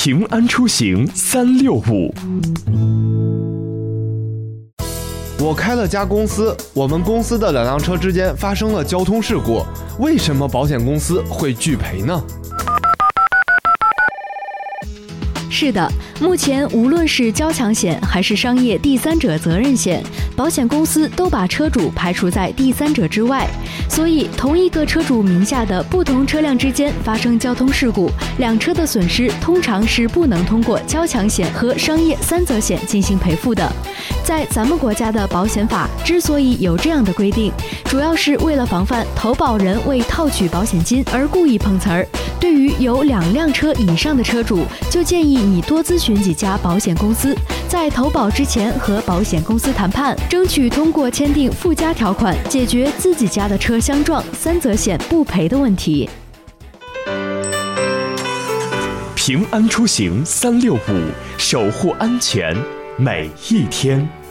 平安出行365。 我开了家公司，我们公司的2辆车之间发生了交通事故，为什么保险公司会拒赔呢？ 是的，目前无论是交强险还是商业第三者责任险，保险公司都把车主排除在第三者之外。所以，同一个车主名下的不同车辆之间发生交通事故，2车的损失通常是不能通过交强险和商业三责险进行赔付的。在咱们国家的保险法之所以有这样的规定，主要是为了防范投保人为套取保险金而故意碰瓷儿。对于有2辆车以上的车主，就建议你多咨询几家保险公司，在投保之前和保险公司谈判，争取通过签订附加条款，解决自己家的车相撞三责险不赔的问题。 平安出行365，守护安全每一天。